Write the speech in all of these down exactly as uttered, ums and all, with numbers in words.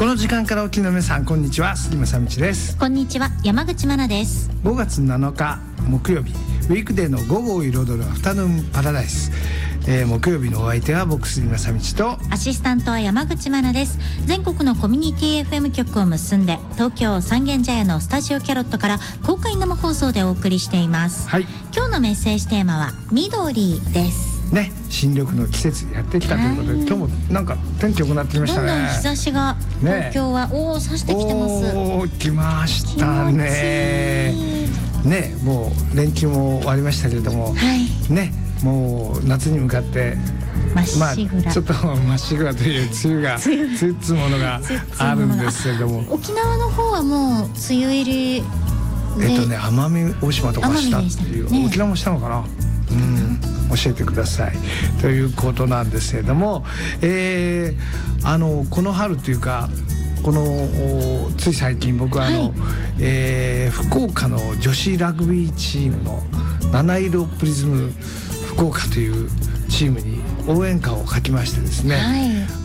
この時間からお聞きの皆さん、こんにちは、杉正道です。 こんにちは、山口真奈です。 ごがつなのか木曜日、ウィークデーの午後を彩るアフタヌーンパラダイス、えー、木曜日のお相手は僕杉正道とアシスタントは山口真奈です。全国のコミュニティ エフエム 局を結んで、東京三軒茶屋のスタジオキャロットから公開生放送でお送りしています、はい、今日のメッセージテーマは緑ですね。新緑の季節やってきたということで、今日もなんか天気良くなってきましたね。 どんどん日差しが東京は、ね、おお差してきてます。 おー来ましたね。ね、もう連休も終わりましたけれども、はい、ね、もう夏に向かってまっしぐら、 まあ、ちょっとまっしぐらという梅雨がつっつものがあるんですけれども、 沖縄の方はもう梅雨入りえっとね奄美大島とかしたっていう、ね、沖縄もしたのかな、うん、教えてくださいということなんですけれども、えー、あのこの春というかこのつい最近僕はあの、はい、えー、福岡の女子ラグビーチームの七色プリズム福岡というチームに応援歌を書きましてですね、はい、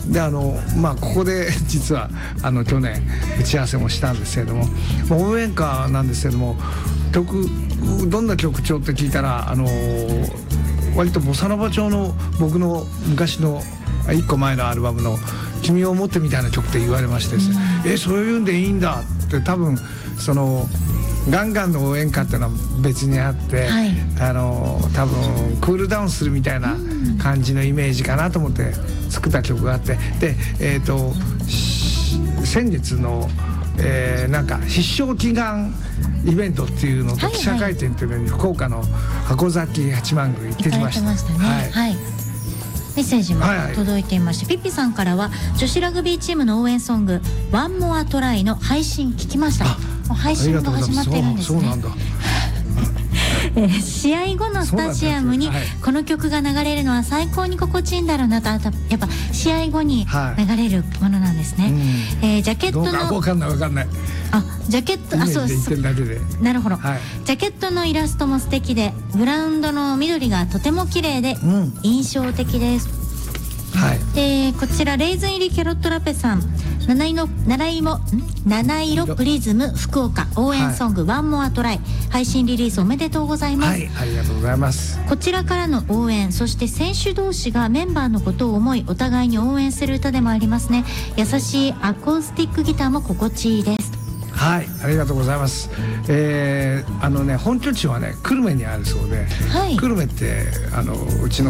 であのまあここで実はあの去年打ち合わせもしたんですけれども、応援歌なんですけれども、曲どんな曲調って聞いたら、あの割とボサノバ調の僕の昔のいっこまえのアルバムの君を思ってみたいな曲って言われましてですね、うん、えそういうんでいいんだって、多分そのガンガンの応援歌っていうのは別にあって、はい、あの多分クールダウンするみたいな感じのイメージかなと思って作った曲があって、で、えーと、先月の、えー、なんか必勝祈願イベントっていうのと記者会見っていうのに福岡の箱崎八幡宮行ってきました。 行かれてましたね。はいはい、メッセージも届いていまして、はいはい、ピッピさんからは女子ラグビーチームの応援ソングワンモアトライの配信聞きました。配信が始まっているんですね。そうなんだえー、試合後のスタジアムにこの曲が流れるのは最高に心地いいんだろうなと。やっぱ試合後に流れるものなんですね、はい、えー、ジャケットの分かんない分かんないあジャケットあそうですなるほど、はい、ジャケットのイラストも素敵でグラウンドの緑がとても綺麗で印象的です、うん、はい、でこちらレーズン入りキャロットラペさん、七色七色七色プリズム福岡応援ソング、はい、ワンモアトライ配信リリースおめでとうございます。はい、 ありがとうございます。 こちらからの応援、そして選手同士がメンバーのことを思いお互いに応援する歌でもありますね。優しいアコースティックギターも心地いいです。 はい、ありがとうございます。えー、あのね本拠地はね久留米にあるそうで、はい、久留米ってあのうちの